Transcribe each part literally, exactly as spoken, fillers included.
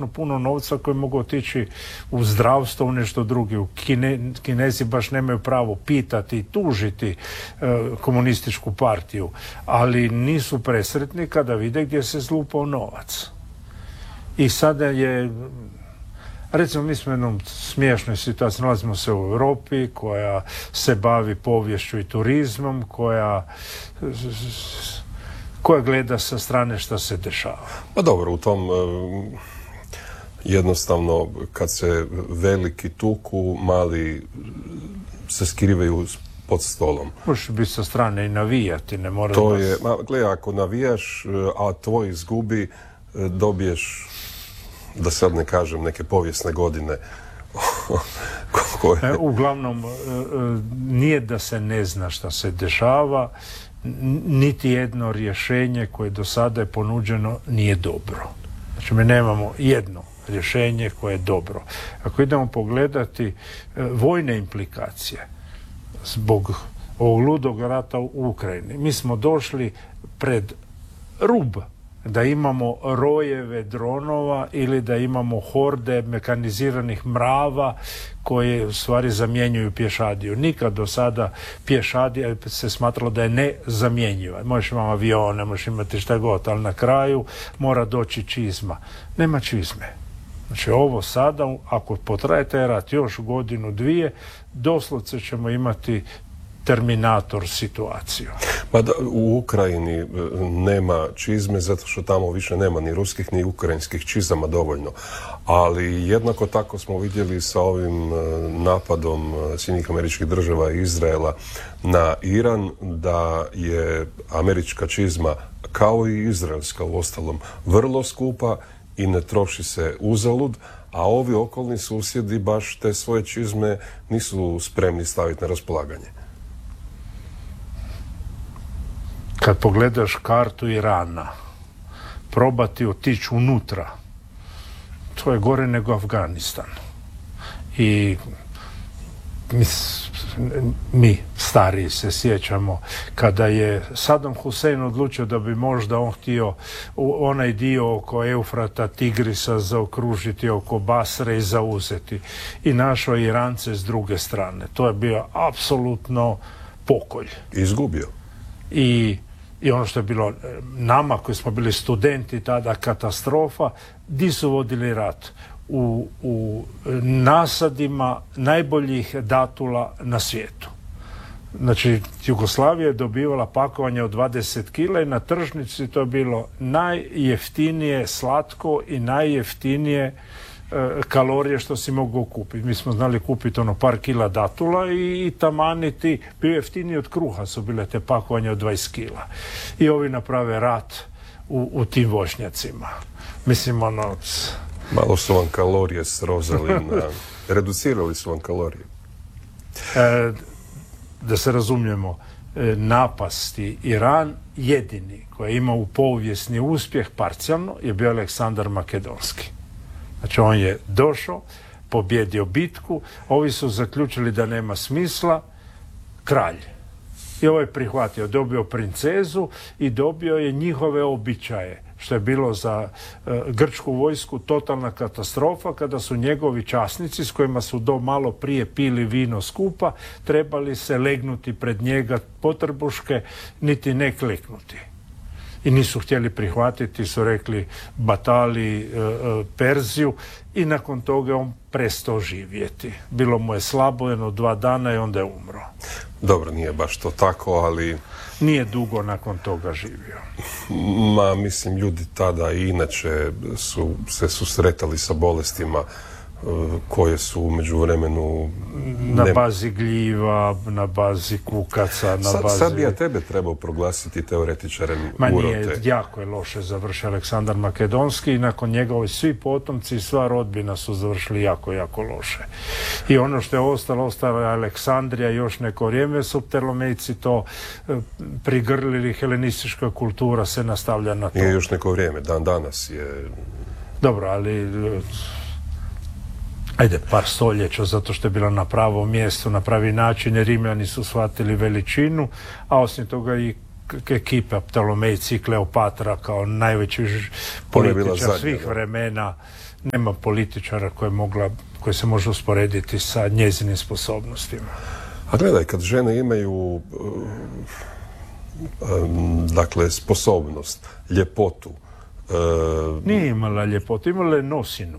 strašno puno novca koji mogu otići u zdravstvo, u nešto drugo. Kine, Kinezi baš nemaju pravo pitati i tužiti e, komunističku partiju, ali nisu presretni kada vide gdje se zlupao novac. I sada je, recimo, mi smo u jednom smiješnoj situaciji, nalazimo se u Europi koja se bavi poviješću i turizmom, koja koja gleda sa strane šta se dešava. Pa dobro, u tom jednostavno kad se veliki tuku, mali se skrivaju pod stolom. Možeš biti sa strane i navijati, ne mora to da... je, ma, gledaj, ako navijaš, a tvoj izgubi, dobiješ, da sad ne kažem, neke povijesne godine. Koje... Uglavnom, nije da se ne zna šta se dešava, niti jedno rješenje koje do sada je ponuđeno nije dobro. Znači, mi nemamo jedno rješenje koje je dobro. Ako idemo pogledati vojne implikacije zbog ovog ludog rata u Ukrajini, mi smo došli pred rub da imamo rojeve dronova ili da imamo horde mekaniziranih mrava koje u stvari zamjenjuju pješadiju. Nikad do sada pješadija se smatralo da je nezamjenjiva. Možeš imati avione, možeš imati šta god, ali na kraju mora doći čizma. Nema čizme. Znači ovo sada, ako potraje taj rat još godinu, dvije, doslovce ćemo imati Terminator situaciju. Pa da, u Ukrajini nema čizme zato što tamo više nema ni ruskih ni ukrajinskih čizama dovoljno. Ali jednako tako smo vidjeli sa ovim napadom Sjedinjenih Američkih Država i Izraela na Iran da je američka čizma kao i izraelska u ostalom vrlo skupa i ne troši se uzalud, a ovi okolni susjedi baš te svoje čizme nisu spremni staviti na raspolaganje. Kad pogledaš kartu Irana, probati otići unutra, to je gore nego Afganistan. I mi, mi stariji se sjećamo kada je Saddam Hussein odlučio da bi možda on htio onaj dio oko Eufrata, Tigrisa zaokružiti oko Basre i zauzeti. I našao Irance s druge strane. To je bio apsolutno pokolj. Izgubio. I I ono što je bilo nama koji smo bili studenti tada katastrofa, di su vodili rat? U, u nasadima najboljih datula na svijetu. Znači, Jugoslavija je dobivala pakovanje od dvadeset kila i na tržnici to je bilo najjeftinije slatko i najjeftinije kalorije što si mogao kupiti. Mi smo znali kupiti ono par kila datula i, i tamaniti, bio jeftiniji od kruha su bile te pakovanje od dvadeset kila. I ovi naprave rat u, u tim voćnjacima. Mislim, ono... Malo su vam kalorije srozali na... Reducirali su vam kalorije. E, da se razumijemo, e, napasti Iran jedini koji je imao u povijesni uspjeh parcijalno je bio Aleksandar Makedonski. Znači, on je došao, pobjedio bitku, ovi su zaključili da nema smisla, kralj. I ovo je prihvatio, dobio princezu i dobio je njihove običaje, što je bilo za uh, grčku vojsku totalna katastrofa, kada su njegovi časnici, s kojima su do malo prije pili vino skupa, trebali se legnuti pred njega potrbuške, niti ne kleknuti. I nisu htjeli prihvatiti, su rekli batali e, e, Perziju i nakon toga on prestao živjeti. Bilo mu je slabo, jedno dva dana i onda je umro. Dobro, nije baš to tako, ali... Nije dugo nakon toga živio. Ma, mislim, ljudi tada i inače su se susretali sa bolestima koje su u međuvremenu... Na bazi gljiva, na bazi kukaca, na sad, bazi... Sad bi ja tebe trebao proglasiti teoretičarem Ma urote. nije, jako je loše završio Aleksandar Makedonski i nakon njegovi svi potomci i sva rodbina su završili jako, jako loše. I ono što je ostalo, ostala je Aleksandrija, još neko vrijeme su Ptolomejci to e, prigrlili, helenistička kultura se nastavlja na to. Nije još neko vrijeme, dan danas je... Dobro, ali... Ajde, par stoljeća, zato što je bila na pravom mjestu, na pravi način, jer Rimljani su shvatili veličinu, a osim toga i ekipa Ptolomejci i Kleopatra kao najveći političar svih vremena nema političara koje, mogla, koje se može usporediti sa njezinim sposobnostima. A gledaj, kad žene imaju dakle sposobnost, ljepotu. Nije imala ljepotu, imala je nosinu.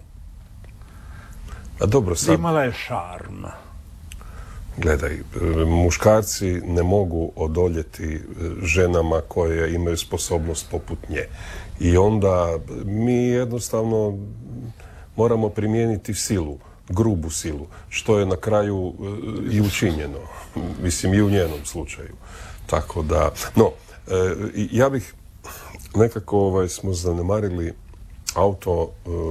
A dobro, sad... Imala je šarm. Gledaj, muškarci ne mogu odoljeti ženama koje imaju sposobnost poput nje. I onda mi jednostavno moramo primijeniti silu, grubu silu, što je na kraju i učinjeno. Mislim, i u njenom slučaju. Tako da, no, ja bih nekako ovaj, smo zanemarili auto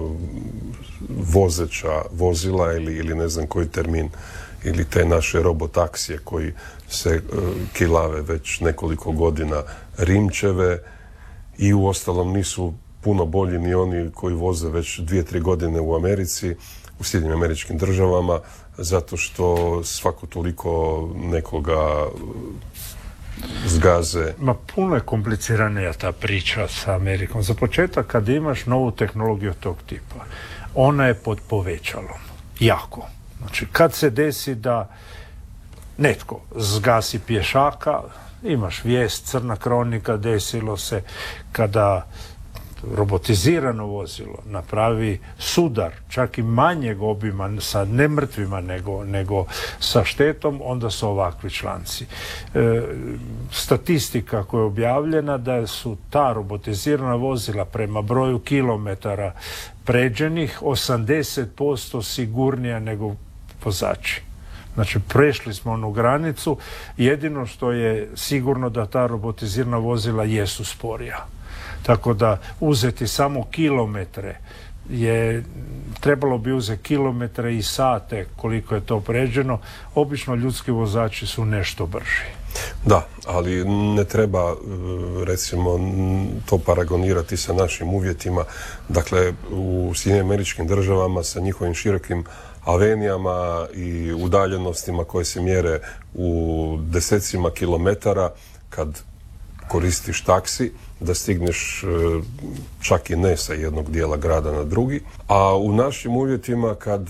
vozeća vozila ili, ili ne znam koji termin, ili te naše robotaksije koji se kilave već nekoliko godina, Rimčeve, i uostalom nisu puno bolji ni oni koji voze već dvije, tri godine u Americi, u Sjedinjenim Američkim Državama, zato što svako toliko nekoga zgaze. Ma puno je kompliciranija ta priča sa Amerikom. Za početak, kad imaš novu tehnologiju tog tipa, ona je pod povećalom. Jako. Znači, kad se desi da netko zgasi pješaka, imaš vijest, crna kronika, desilo se kada robotizirano vozilo napravi sudar, čak i manjeg obima, sa ne mrtvima nego, nego sa štetom, onda su ovakvi članci. E, statistika koja je objavljena da su ta robotizirana vozila prema broju kilometara pređenih osamdeset posto sigurnija nego vozači. Znači, prešli smo onu granicu. Jedino što je sigurno da ta robotizirana vozila jesu sporija. Tako da uzeti samo kilometre je, trebalo bi uzeti kilometre i sate koliko je to pređeno. Obično ljudski vozači su nešto brži. Da, ali ne treba recimo to paragonirati sa našim uvjetima. Dakle, u Sjedinjenim Američkim Državama sa njihovim širokim avenijama i udaljenostima koje se mjere u desecima kilometara, kad koristiš taksi, da stigneš čak i ne sa jednog dijela grada na drugi. A u našim uvjetima, kad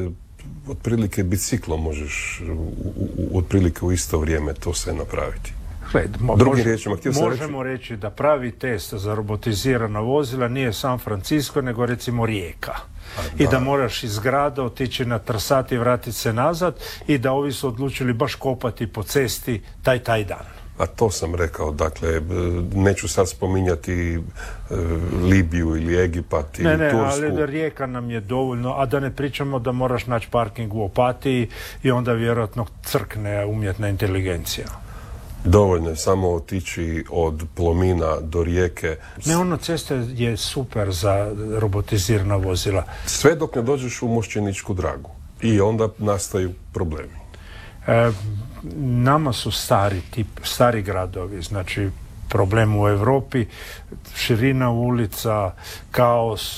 otprilike biciklom možeš u, u, otprilike u isto vrijeme to sve napraviti. Gled, mo, Drugim može, riječima, htio sam možemo reći... reći da pravi test za robotizirana vozila nije San Francisco, nego recimo Rijeka. A, I da. da moraš iz grada otići na trsat i vratiti se nazad i da ovi su odlučili baš kopati po cesti taj taj dan. A to sam rekao, dakle, neću sad spominjati uh, Libiju ili Egipat ili ne, ne, Tursku. ali da Rijeka nam je dovoljno, a da ne pričamo da moraš naći parking u Opatiji i onda vjerojatno crkne umjetna inteligencija. Dovoljno je samo otići od Plomina do Rijeke. Ne, ono cesta je super za robotizirana vozila. Sve dok ne dođeš u Mošćeničku Dragu. I onda nastaju problemi. E, nama su stari tip, stari gradovi, znači problem u Europi, širina ulica, kaos,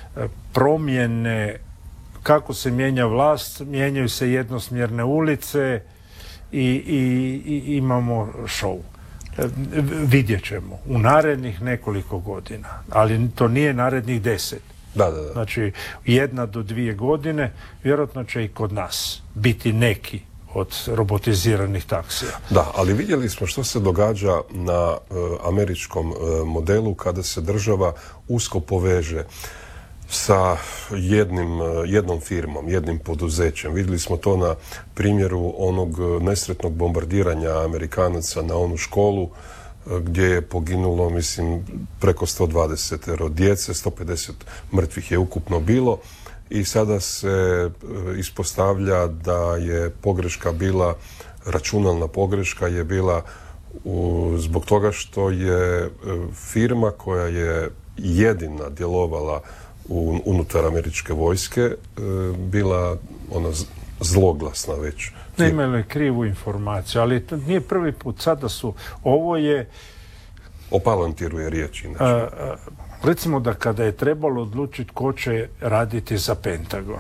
promjene, kako se mijenja vlast, mijenjaju se jednosmjerne ulice i, i, i imamo show. Vidjet ćemo u narednih nekoliko godina, ali to nije narednih deset. Da, da, da. Znači, jedna do dvije godine, vjerojatno će i kod nas biti neki od robotiziranih taksija. Da, ali vidjeli smo što se događa na e, američkom e, modelu kada se država usko poveže sa jednim, jednom firmom, jednim poduzećem. Vidjeli smo to na primjeru onog nesretnog bombardiranja Amerikanaca na onu školu gdje je poginulo, mislim, preko sto dvadeset djece, sto pedeset mrtvih je ukupno bilo i sada se ispostavlja da je pogreška bila, računalna pogreška je bila u, zbog toga što je firma koja je jedina djelovala u, unutar američke vojske e, bila ona zloglasna već. Ne imali krivu informaciju, ali to nije prvi put. Sada su, ovo je... O Palantiru je riječ inače. A, a, recimo da kada je trebalo odlučiti ko će raditi za Pentagon,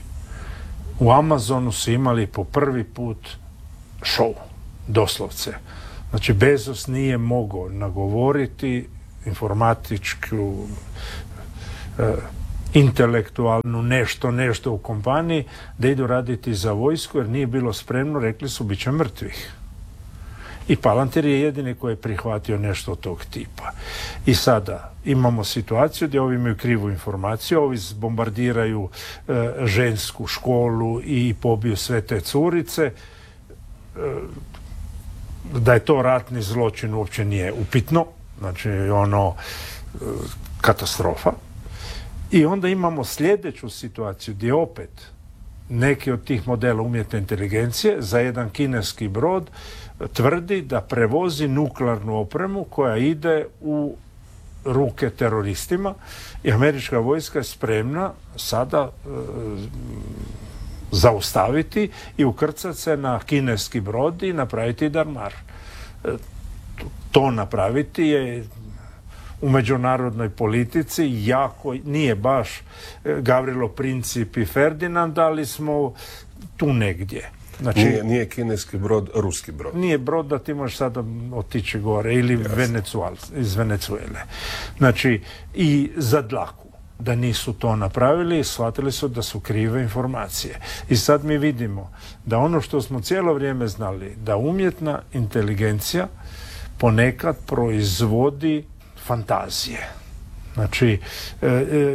u Amazonu su imali po prvi put show, doslovce. Znači, Bezos nije mogao nagovoriti informatičku e, intelektualnu nešto, nešto u kompaniji, da idu raditi za vojsku, jer nije bilo spremno, rekli su bit će mrtvih. I Palantir je jedini koji je prihvatio nešto od tog tipa. I sada imamo situaciju gdje ovi imaju krivu informaciju, ovi bombardiraju e, žensku školu i pobiju sve te curice. E, da je to ratni zločin uopće nije upitno, znači ono e, katastrofa. I onda imamo sljedeću situaciju gdje opet neki od tih modela umjetne inteligencije za jedan kineski brod tvrdi da prevozi nuklearnu opremu koja ide u ruke teroristima i američka vojska je spremna sada e, zaustaviti i ukrcati se na kineski brod i napraviti darmar. E, to napraviti je u međunarodnoj politici jako, nije baš Gavrilo Princip i Ferdinand, ali smo tu negdje. Znači, nije, nije kineski brod, ruski brod. Nije brod da ti možeš sada otići gore ili Venecual, iz Venezuele. Znači, i za dlaku da nisu to napravili i shvatili su da su krive informacije. I sad mi vidimo da ono što smo cijelo vrijeme znali, da umjetna inteligencija ponekad proizvodi fantazije. Znači, e, e,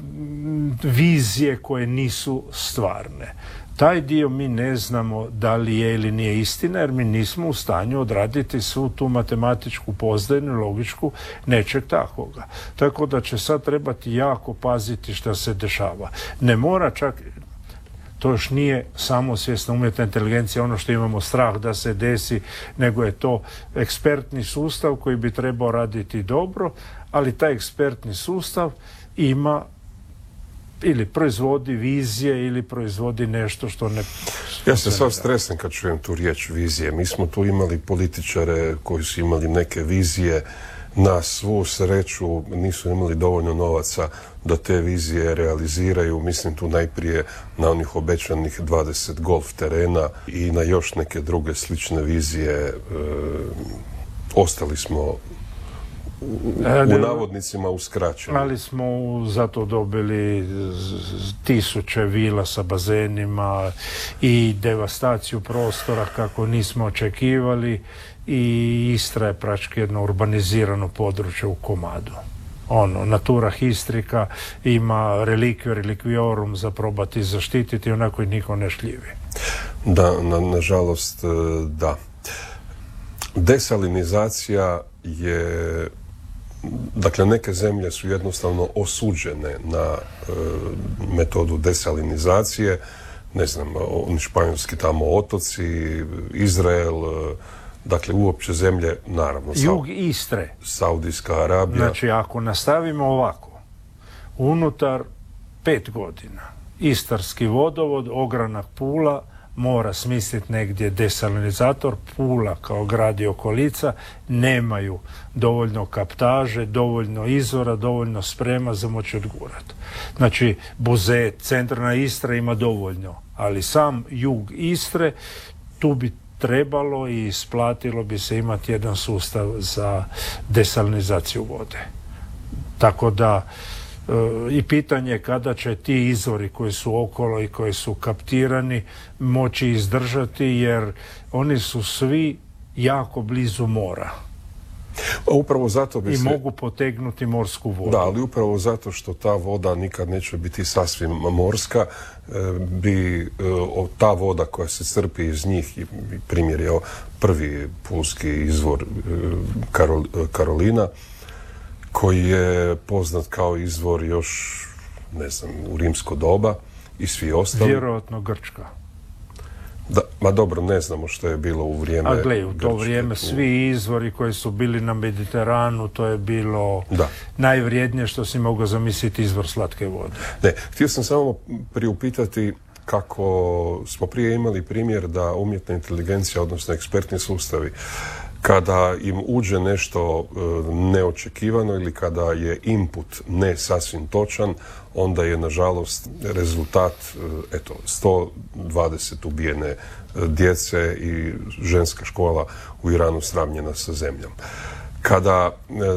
vizije koje nisu stvarne. Taj dio mi ne znamo da li je ili nije istina, jer mi nismo u stanju odraditi svu tu matematičku pozdajnu, logičku, nečeg takoga. Tako da će sad trebati jako paziti šta se dešava. Ne mora čak, to još nije samosvjesna umjetna inteligencija, ono što imamo strah da se desi, nego je to ekspertni sustav koji bi trebao raditi dobro, ali taj ekspertni sustav ima ili proizvodi vizije ili proizvodi nešto što ne... Ja se sad stresam kad čujem tu riječ vizije. Mi smo tu imali političare koji su imali neke vizije, na svu sreću nisu imali dovoljno novaca da te vizije realiziraju. Mislim tu najprije na onih obećanih dvadeset golf terena i na još neke druge slične vizije. E, ostali smo u, u navodnicima uskraćeni. Ali smo zato dobili tisuće vila sa bazenima i devastaciju prostora kako nismo očekivali i Istra je praktički jedno urbanizirano područje u komadu. Ono, natura histrika, ima relikviju, relikviorum za probati zaštititi, onako i niko ne šljivi. Da, na, nažalost, da. Desalinizacija je, dakle, neke zemlje su jednostavno osuđene na e, metodu desalinizacije, ne znam, oni španjolski tamo otoci, Izrael, dakle, uopće zemlje, naravno, Jug Istre. Saudijska Arabija. Znači, ako nastavimo ovako, unutar pet godina, Istarski vodovod, ogranak Pula, mora smisliti negdje desalinizator. Pula kao grad i okolica nemaju dovoljno kaptaže, dovoljno izvora, dovoljno sprema za moći odgurati. Znači, Buzet, centralna Istra ima dovoljno, ali sam jug Istre, tu bi trebalo i isplatilo bi se imati jedan sustav za desalinizaciju vode. Tako da e, i pitanje je kada će ti izvori koji su okolo i koji su kaptirani moći izdržati, jer oni su svi jako blizu mora. Upravo zato bi I se... mogu potegnuti morsku vodu. Da, ali upravo zato što ta voda nikad neće biti sasvim morska, bi ta voda koja se crpi iz njih, primjer je prvi pulski izvor Karol, Karolina, koji je poznat kao izvor još, ne znam, u rimsko doba i svi ostali. Vjerojatno Grčka. Da, ma dobro, ne znamo što je bilo u vrijeme A gle, u to Grčke, vrijeme tu... svi izvori koji su bili na Mediteranu, to je bilo da. najvrijednije što si mogao zamisliti izvor slatke vode. Ne, htio sam samo priupitati kako smo prije imali primjer da umjetna inteligencija, odnosno ekspertni sustavi, kada im uđe nešto e, neočekivano ili kada je input ne sasvim točan, onda je nažalost rezultat e, eto, sto dvadeset ubijene djece i ženska škola u Iranu sravnjena sa zemljom. Kada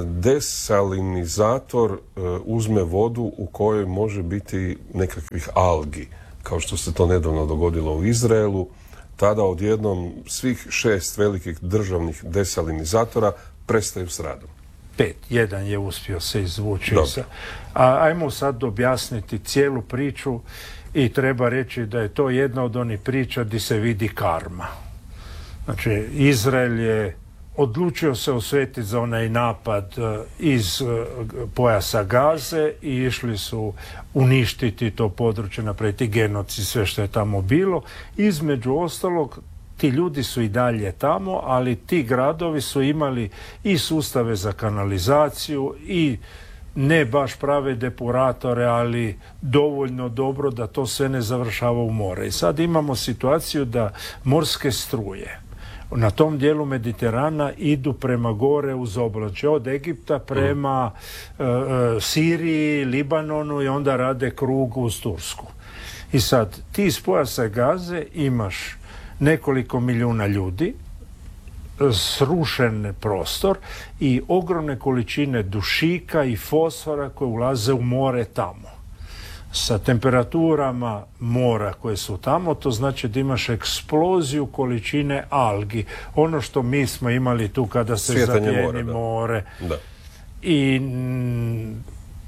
desalinizator uzme vodu u kojoj može biti nekakvih algi, kao što se to nedavno dogodilo u Izraelu, tada odjednom svih šest velikih državnih desalinizatora prestaju s radom. Pet, jedan je uspio se izvući. Sa, a ajmo sad objasniti cijelu priču i treba reći da je to jedna od onih priča gdje se vidi karma. Znači, Izrael je odlučio se osvetiti za onaj napad iz pojasa Gaze i išli su uništiti to područje, napraviti genocid, sve što je tamo bilo. Između ostalog, ti ljudi su i dalje tamo, ali ti gradovi su imali i sustave za kanalizaciju i ne baš prave depuratore, ali dovoljno dobro da to sve ne završava u more. I sad imamo situaciju da morske struje na tom dijelu Mediterana idu prema gore uz oblače, od Egipta prema uh, Siriji, Libanonu i onda rade krug uz Tursku. I sad, ti iz pojasa Gaze imaš nekoliko milijuna ljudi, srušen prostor i ogromne količine dušika i fosfora koje ulaze u more tamo. Sa temperaturama mora koje su tamo, to znači da imaš eksploziju količine algi. Ono što mi smo imali tu kada se zaplijeni more. Da. I m,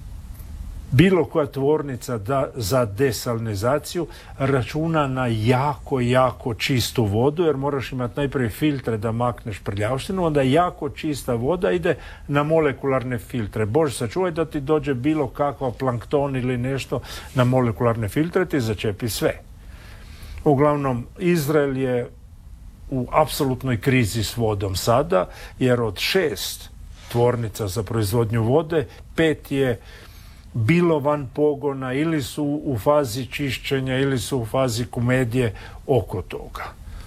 bilo koja tvornica da, za desalinizaciju računa na jako, jako čistu vodu, jer moraš imati najprije filtre da makneš prljavštinu, onda jako čista voda ide na molekularne filtre. Bože sačuvaj da ti dođe bilo kakva plankton ili nešto na molekularne filtre, ti začepi sve. Uglavnom, Izrael je u apsolutnoj krizi s vodom sada, jer od šest tvornica za proizvodnju vode, pet je bilo van pogona, ili su u fazi čišćenja, ili su u fazi komedije oko toga.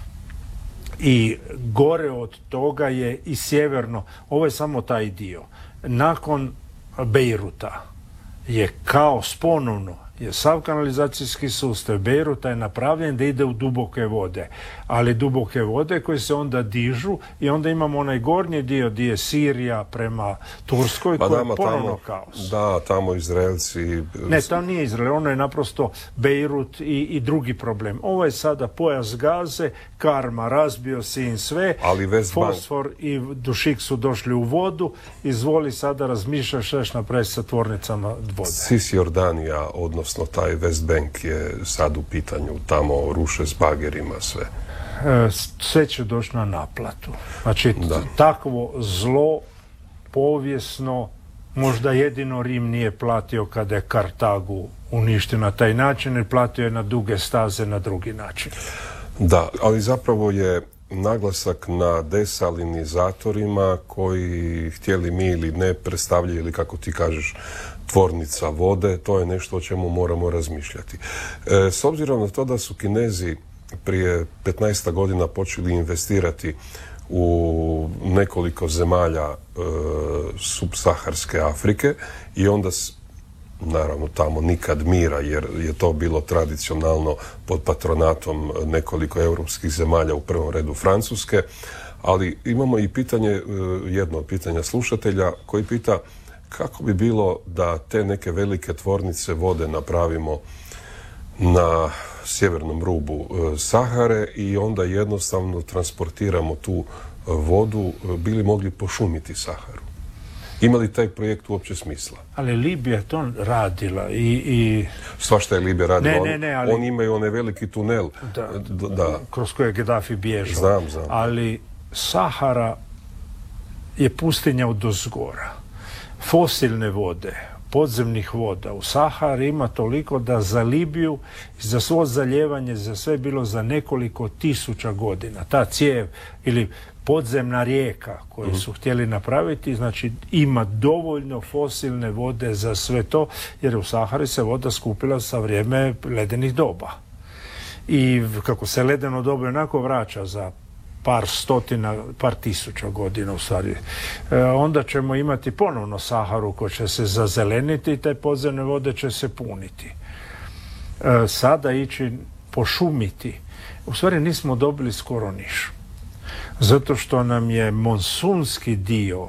I gore od toga je i sjeverno, ovo je samo taj dio. Nakon Bejruta je kaos ponovno, je sav kanalizacijski sustav Bejruta je napravljen da ide u duboke vode, ali duboke vode koje se onda dižu i onda imamo onaj gornji dio gdje je Sirija prema Turskoj, pa koji je ponovno tamo, kaos. Da, tamo Izraelci... Ne, to nije Izrael, ono je naprosto Bejrut i, i drugi problem. Ovo je sada pojas Gaze, karma, razbio sin sve, ali fosfor i dušik su došli u vodu, izvoli sada razmišljaš što ćeš napraviti sa tvornicama vode. Cisjordanija, odnosno odnosno taj West Bank je sad u pitanju, tamo ruše s bagerima sve. E, sve će doći na naplatu. Znači, da. takvo zlo povijesno možda jedino Rim nije platio kada je Kartagu uništio na taj način, jer platio je na duge staze na drugi način. Da, ali zapravo je naglasak na desalinizatorima koji, htjeli mi ili ne, predstavljaju, ili kako ti kažeš, tvornica vode. To je nešto o čemu moramo razmišljati. E, s obzirom na to da su Kinezi prije petnaest godina počeli investirati u nekoliko zemalja e, subsaharske Afrike i onda naravno tamo nikad mira, jer je to bilo tradicionalno pod patronatom nekoliko europskih zemalja, u prvom redu Francuske, ali imamo i pitanje, jedno od pitanja slušatelja koji pita kako bi bilo da te neke velike tvornice vode napravimo na sjevernom rubu Sahare i onda jednostavno transportiramo tu vodu, bili mogli pošumiti Saharu. Ima li taj projekt uopće smisla? Ali Libija to radila i... i... Svašta je Libija radila. Ne, ne, ne, ali... Oni imaju onaj veliki tunel. Da, da. Kroz koje je Gaddafi bježao. Znam, znam. Ali Sahara je pustinja od ozgora. Fosilne vode, podzemnih voda u Sahari ima toliko da za Libiju, za svo zalijevanje, za sve bilo za nekoliko tisuća godina. Ta cijev ili podzemna rijeka koju su htjeli napraviti, znači ima dovoljno fosilne vode za sve to, jer u Sahari se voda skupila sa vrijeme ledenih doba. I kako se ledeno doba onako vraća za par stotina, par tisuća godina u stvari, e, onda ćemo imati ponovno Saharu koja će se zazeleniti i te podzemne vode će se puniti. E, sada ići pošumiti, u stvari nismo dobili skoro niš. Zato što nam je monsunski dio,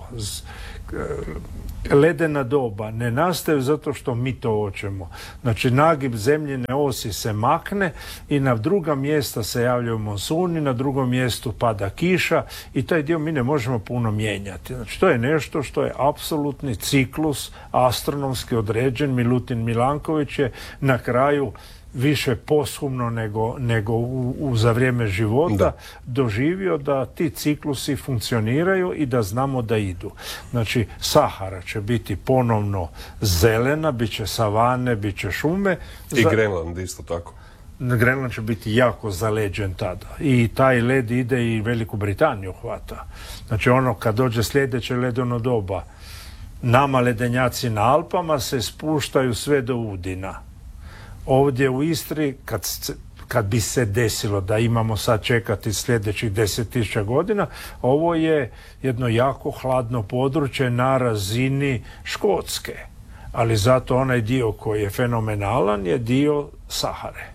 ledena doba, ne nastaje zato što mi to hoćemo. Znači, nagib zemljine osi se makne i na druga mjesta se javljaju monsuni, na drugom mjestu pada kiša i taj dio mi ne možemo puno mijenjati. Znači, to je nešto što je apsolutni ciklus astronomski određen. Milutin Milanković je na kraju više poshumno nego, nego u, u, za vrijeme života da. doživio da ti ciklusi funkcioniraju i da znamo da idu. Znači, Sahara će biti ponovno zelena, bit će savane, bit će šume. I za... Grenland isto tako. Grenland će biti jako zaleđen tada. I taj led ide i Veliku Britaniju hvata. Znači, ono kad dođe sljedeće ledeno doba, nama ledenjaci na Alpama se spuštaju sve do Udina. Ovdje u Istri, kad, kad bi se desilo da imamo sad čekati sljedećih deset tisuća godina, ovo je jedno jako hladno područje na razini Škotske. Ali zato onaj dio koji je fenomenalan je dio Sahare.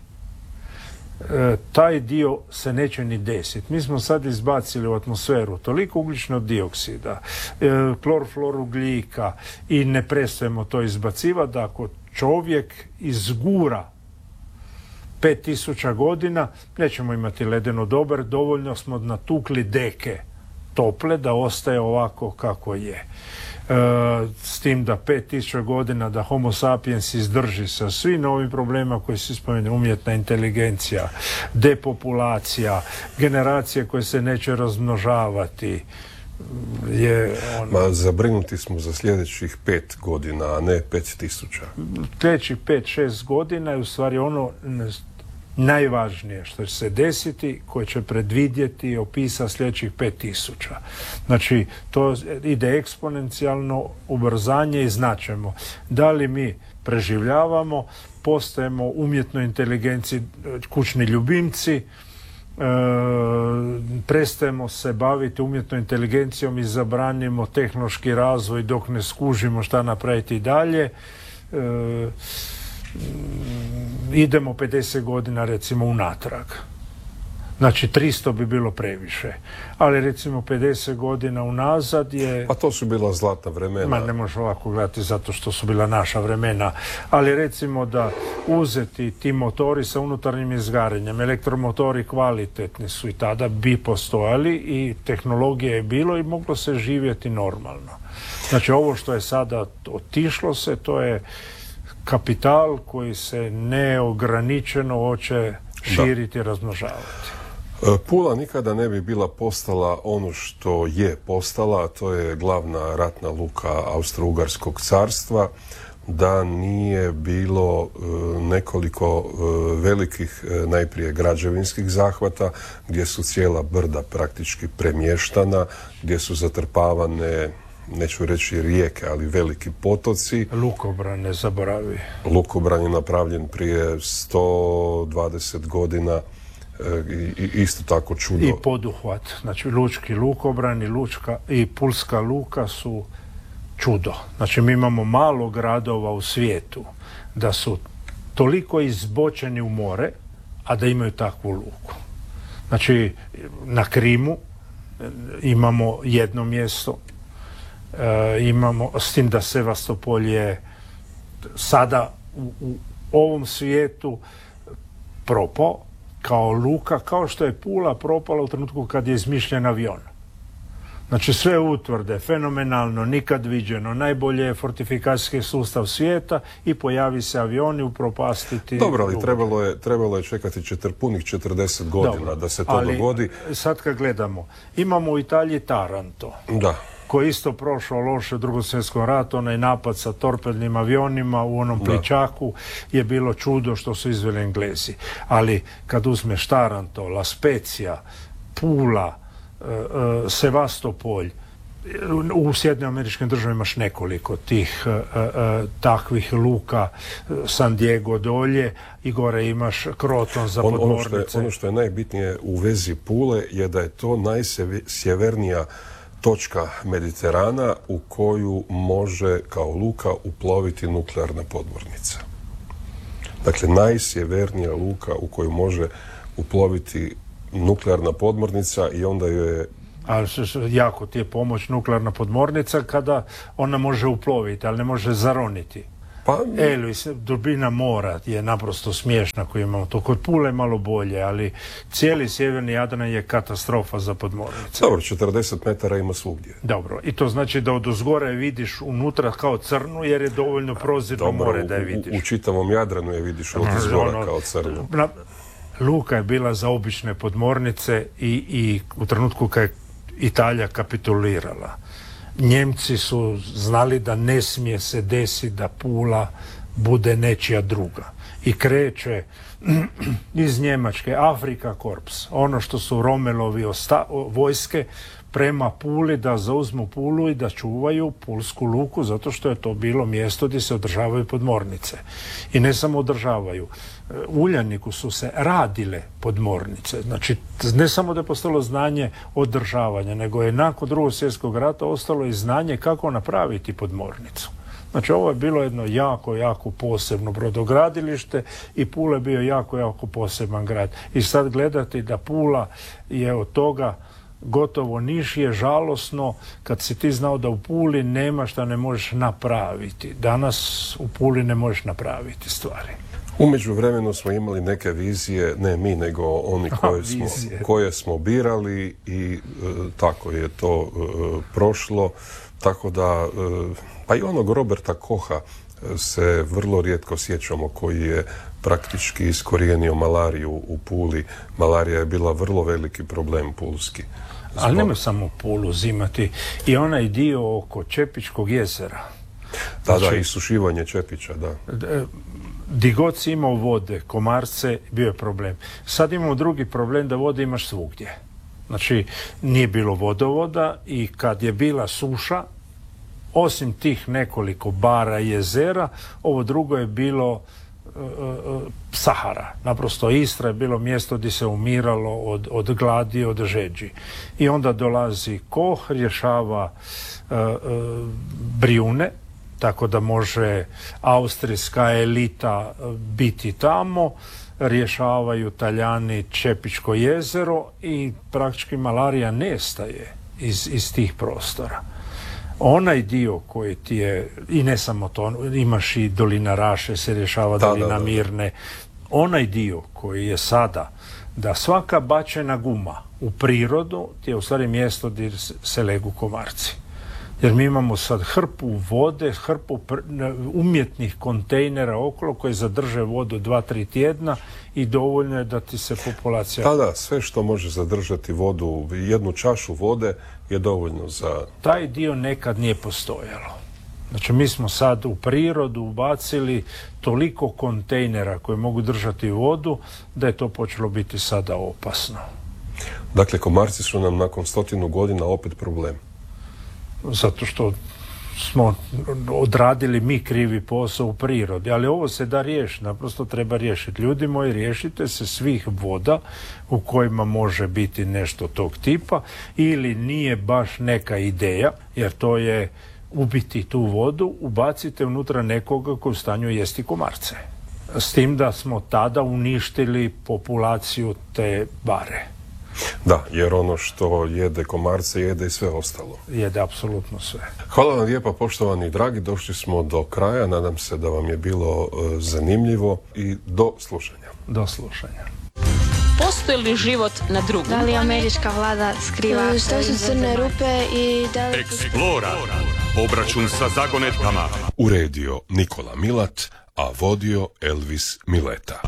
E, taj dio se neće ni desiti. Mi smo sad izbacili u atmosferu toliko ugljičnog dioksida, e, klorflorugljika i ne prestajemo to izbacivati da ako čovjek izgura pet tisuća godina, nećemo imati ledeno doba, dovoljno smo natukli deke tople da ostaje ovako kako je. E, s tim da pet tisuća godina da homo sapiens izdrži sa svim ovim problemima koji se spomenu, umjetna inteligencija, depopulacija, generacije koje se neće razmnožavati, je ono... Ma, zabrinuti smo za sljedećih pet godina, a ne pet tisuća. Sljedećih pet, šest godina je u stvari ono najvažnije što će se desiti, koje će predvidjeti i opisati sljedećih pet tisuća. Znači, to ide eksponencijalno ubrzanje i značemo. Da li mi preživljavamo, postajemo umjetnoj inteligenciji kućni ljubimci, e, prestajemo se baviti umjetnom inteligencijom i zabranimo tehnološki razvoj dok ne skužimo šta napraviti dalje. E, idemo pedeset godina recimo unatrag. Znači tristo bi bilo previše. Ali recimo pedeset godina unazad je... Pa to su bila zlatna vremena. Ma ne možeš ovako gledati zato što su bila naša vremena. Ali recimo da uzeti ti motori sa unutarnjim izgaranjem, elektromotori kvalitetni su i tada bi postojali i tehnologije je bilo i moglo se živjeti normalno. Znači ovo što je sada otišlo se, to je kapital koji se neograničeno hoće širiti i razmnožavati. Pula nikada ne bi bila postala ono što je postala, a to je glavna ratna luka Austro-Ugarskog carstva, da nije bilo nekoliko velikih najprije građevinskih zahvata gdje su cijela brda praktički premještana, gdje su zatrpavane, neću reći rijeke, ali veliki potoci. Lukobran, ne zaboravi. Lukobran je napravljen prije sto dvadeset godina, i, i isto tako čudo. I poduhvat. Znači, lučki lukobran i, lučka, i pulska luka su čudo. Znači, mi imamo malo gradova u svijetu da su toliko izbočeni u more, a da imaju takvu luku. Znači, na Krimu imamo jedno mjesto, E, imamo, s tim da Sevastopol je sada u, u ovom svijetu propao kao luka, kao što je Pula propala u trenutku kad je izmišljen avion. Znači sve utvrde, fenomenalno, nikad viđeno, najbolje je fortifikacijski sustav svijeta i pojavi se avioni upropastiti. Dobro, ali trebalo je, trebalo je čekati četir, punih četrdeset godina. Dobro, da se to ali dogodi. Sad kad gledamo, imamo u Italiji Taranto. Da. Koji je isto prošao loše u Drugom svjetskom ratu, onaj napad sa torpednim avionima u onom pličaku je bilo čudo što su izveli Englezi. Ali kad uzmeš Taranto, La Spezia, Pula, e, e, Sevastopol, u Sjedinjenim Američkim Državama imaš nekoliko tih e, e, takvih luka, San Diego dolje i gore imaš Kroton za on, podmornice. Ono što, je, ono što je najbitnije u vezi Pule je da je to najsjevernija točka Mediterana u koju može kao luka uploviti nuklearna podmornica. Dakle, najsjevernija luka u koju može uploviti nuklearna podmornica i onda joj je ali jako ti je pomoć nuklearna podmornica kada ona može uploviti, ali ne može zaroniti. Pa... Elvis, dubina mora je naprosto smiješna koju imamo. To kod Pule je malo bolje, ali cijeli sjeverni Jadran je katastrofa za podmornice. Dobro, četrdeset metara ima svugdje. Dobro, i to znači da od uzgora je vidiš unutra kao crnu, jer je dovoljno prozirno more da je vidiš. U, u čitavom Jadranu je vidiš od uzgora ono, kao crnu. Na, luka je bila za obične podmornice i, i u trenutku kad je Italija kapitulirala, Njemci su znali da ne smije se desiti da Pula bude nečija druga. I kreće iz Njemačke Afrika Korps, ono što su Romelovi osta- vojske prema Puli, da zauzmu Pulu i da čuvaju pulsku luku, zato što je to bilo mjesto gdje se održavaju podmornice. I ne samo održavaju. U Uljaniku su se radile podmornice. Znači, ne samo da je postalo znanje održavanja, nego je nakon Drugog svjetskog rata ostalo i znanje kako napraviti podmornicu. Znači, ovo je bilo jedno jako, jako posebno brodogradilište i Pula je bio jako, jako poseban grad. I sad gledati da Pula je od toga gotovo niš je žalosno kad si ti znao da u Puli nema šta ne možeš napraviti. Danas u Puli ne možeš napraviti stvari. U međuvremenu smo imali neke vizije, ne mi, nego oni koje, smo, koje smo birali i e, tako je to e, prošlo. Tako da, e, pa i onog Roberta Kocha se vrlo rijetko sjećamo, koji je praktički iskorijenio malariju u Puli. Malarija je bila vrlo veliki problem pulski. Zbog... Ali nemoj samo Pulu uzimati i onaj dio oko Čepičkog jezera. Da, znači, da, isušivanje Čepića, da. Di god si imao vode, komarce, bio je problem. Sad imamo drugi problem da vode imaš svugdje. Znači, nije bilo vodovoda i kad je bila suša, osim tih nekoliko bara i jezera, ovo drugo je bilo uh, uh, Sahara. Naprosto Istra je bilo mjesto gdje se umiralo od, od gladi, od žeđi. I onda dolazi Koh, rješava uh, uh, Brijune, tako da može austrijska elita biti tamo, rješavaju Talijani Čepičko jezero i praktički malarija nestaje iz, iz tih prostora. Onaj dio koji ti je, i ne samo to, imaš i dolina Raše, se rješava da, dolina da, da. Mirne, onaj dio koji je sada, da svaka bačena guma u prirodu ti je u stvari mjesto gdje se legu komarci. Jer mi imamo sad hrpu vode, hrpu umjetnih kontejnera okolo koji zadrže vodu dva, tri tjedna i dovoljno je da ti se populacija... Da, da, sve što može zadržati vodu, jednu čašu vode je dovoljno za... Taj dio nekad nije postojalo. Znači, mi smo sad u prirodu ubacili toliko kontejnera koji mogu držati vodu da je to počelo biti sada opasno. Dakle, komarci su nam nakon stotinu godina opet problem. Zato što smo odradili mi krivi posao u prirodi, ali ovo se da riješiti, naprosto treba riješiti. Ljudi moji, riješite se svih voda u kojima može biti nešto tog tipa ili nije baš neka ideja, jer to je ubiti tu vodu, ubacite unutra nekoga koji je u stanju jesti komarce. S tim da smo tada uništili populaciju te bare. Da, jer ono što jede komarce, jede i sve ostalo. Jede apsolutno sve. Hvala vam lijepa, poštovani dragi, došli smo do kraja, nadam se da vam je bilo e, zanimljivo i do slušanja. Do slušanja. Postoji li život na drugom? Da li američka vlada skriva? Što su crne rupe i da li... Eksplora. Obračun sa zagonetkama. Uredio Nikola Milat, a vodio Elvis Mileta.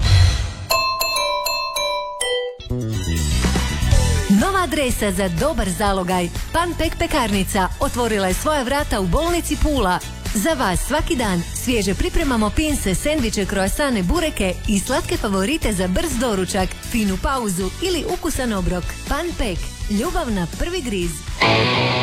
Nova adresa za dobar zalogaj. Pan-Pek pekarnica otvorila je svoja vrata u bolnici Pula. Za vas svaki dan svježe pripremamo pinse, sendviče, kroasane, bureke i slatke favorite za brz doručak, finu pauzu ili ukusan obrok. Pan-Pek. Ljubav na prvi griz.